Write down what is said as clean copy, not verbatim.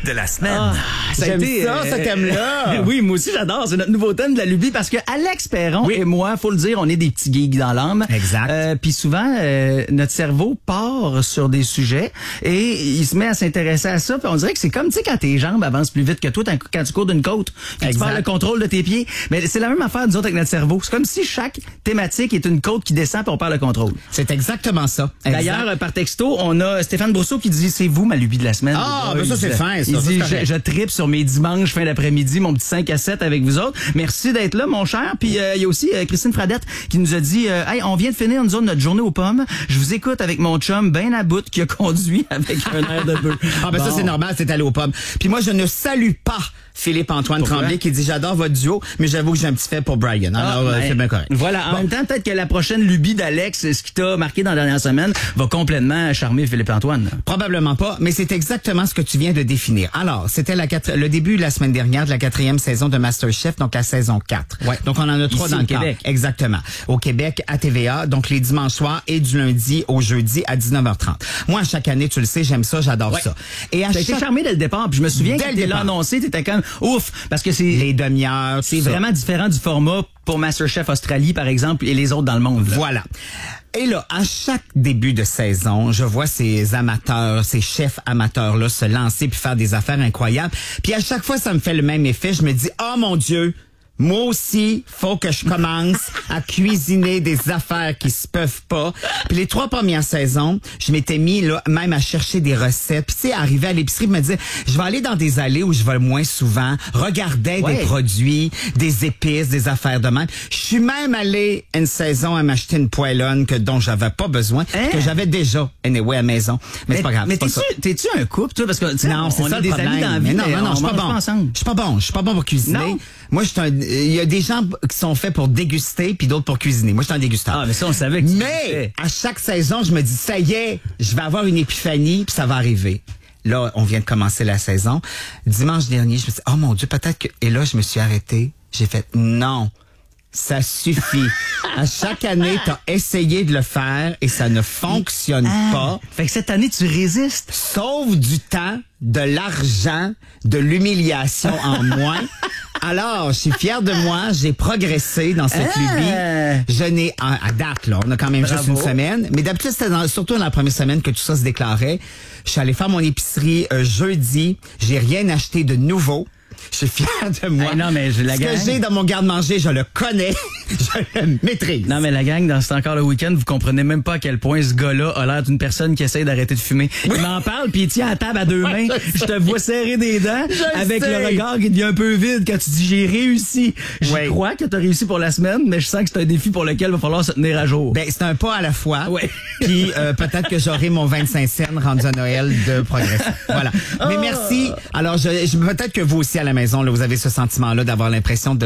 de la semaine. J'aime ça, ce thème-là. Oui, moi aussi j'adore. C'est notre nouveau thème de la lubie parce que Alex Perron et moi, faut le dire, on est des petits geeks dans l'âme. Exact. Puis souvent, notre cerveau part sur des sujets et il se met à s'intéresser à ça. Puis on dirait que c'est comme, tu sais, quand tes jambes avancent plus vite que toi quand tu cours d'une côte, puis tu perds le contrôle de tes pieds. Mais c'est la même affaire, nous autres, avec notre cerveau. C'est comme si chaque thématique est une côte qui descend puis on perd le contrôle. C'est exactement ça. D'ailleurs, par texto, on a Stéphane Brousseau qui dit « C'est vous, ma lubie de la semaine. » Ben ça, c'est fin, ça. Il dit « Je tripe sur mes dimanches, fin d'après-midi, mon petit 5 à 7 avec vous autres. Merci d'être là, mon cher. » Puis il y a aussi Christine Fradette qui nous a dit « Hey, on vient de finir nous autres, notre journée aux pommes. Je vous écoute avec mon chum ben à bout qui a conduit avec un air de bœuf. » Ça, c'est normal, c'est allé aux pommes. Puis moi, je ne salue pas Philippe-Antoine Tremblay qui dit « J'adore votre duo, mais j'avoue que j'ai un petit fait pour Brian. » Alors, c'est bien correct. Voilà. En même temps, peut-être que la prochaine lubie d'Alex, ce qui t'a marqué dans la dernière semaine, va complètement charmer Philippe-Antoine. Probablement pas, mais c'est exactement ce que tu viens de définir. Alors, c'était le début la semaine dernière de la 4e saison de MasterChef, donc la saison 4. Ouais. Donc, on en a 3 ici, dans le Québec. cadre. Exactement. Au Québec, à TVA, donc les dimanches soirs et du lundi au jeudi à 19h30. Moi, chaque année, tu le sais, j'aime ça, j'adore ça. Et T'as été charmé dès le départ, puis je me souviens quand t'es là annoncé, t'étais comme ouf, parce que c'est les demi-heures, c'est vraiment différent du format pour MasterChef Australie, par exemple, et les autres dans le monde. Là. Voilà. Et là, à chaque début de saison, je vois ces amateurs, ces chefs amateurs-là se lancer puis faire des affaires incroyables. Puis à chaque fois, ça me fait le même effet. Je me dis, oh mon Dieu, moi aussi, faut que je commence à cuisiner des affaires qui se peuvent pas. Puis les 3 premières saisons, je m'étais mis là même à chercher des recettes. Puis tu sais, arriver à l'épicerie, me dire, je vais aller dans des allées où je vais moins souvent, regarder des produits, des épices, des affaires de même. Je suis même allé une saison à m'acheter une poêlonne dont j'avais pas besoin, que j'avais déjà anyway à la maison. Mais c'est pas grave. Mais t'es-tu un couple, toi, parce que non, c'est ça des le problème. amis dans la vie, non, je suis pas bon. Ensemble. Je suis pas bon pour cuisiner. Non. Moi, il y a des gens qui sont faits pour déguster puis d'autres pour cuisiner. Moi, je suis un dégusteur. Ah, mais ça, on savait que Mais à chaque saison, je me dis, ça y est, je vais avoir une épiphanie puis ça va arriver. Là, on vient de commencer la saison. Dimanche dernier, je me suis dit, oh mon Dieu, peut-être que... Et là, je me suis arrêté. J'ai fait, non, ça suffit. À chaque année, t'as essayé de le faire et ça ne fonctionne pas. Fait que cette année, tu résistes. Sauve du temps, de l'argent, de l'humiliation en moins. Alors, je suis fier de moi, j'ai progressé dans cette lubie. Je n'ai, à date, là, on a quand même juste une semaine, mais d'habitude, c'était surtout dans la première semaine que tout ça se déclarait. Je suis allé faire mon épicerie jeudi, j'ai rien acheté de nouveau. Je suis fier de moi. Non, mais la ce gang... que j'ai dans mon garde-manger, je le connais, je le maîtrise. Non, mais la gang, dans C'est encore le week-end, vous comprenez même pas à quel point ce gars-là a l'air d'une personne qui essaie d'arrêter de fumer. Il m'en parle, puis il tient à table à 2 mains. Je te vois serrer des dents avec le regard qui devient un peu vide quand tu dis « j'ai réussi ». Je crois que tu as réussi pour la semaine, mais je sens que c'est un défi pour lequel il va falloir se tenir à jour. Ben, c'est un pas à la fois. Ouais. Puis peut-être que j'aurai mon 25 cents rendu à Noël de progression. Voilà. Mais merci. Alors, peut-être que vous aussi à la maison, là, vous avez ce sentiment-là d'avoir l'impression de